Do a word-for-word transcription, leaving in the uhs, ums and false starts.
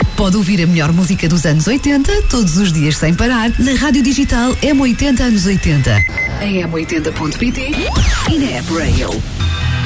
Pode ouvir a melhor música dos anos oitenta, todos os dias sem parar, na rádio digital M oitenta anos oitenta. Em M oitenta ponto pt e na App Rail.